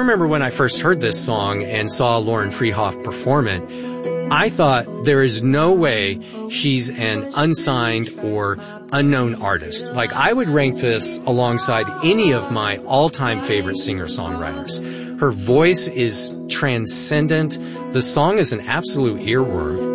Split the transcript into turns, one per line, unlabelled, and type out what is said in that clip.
remember when I first heard this song and saw Lauren Freehoff perform it, I thought there is no way she's an unsigned or unknown artist. Like, I would rank this alongside any of my all-time favorite singer-songwriters. Her voice is transcendent. The song is an absolute earworm.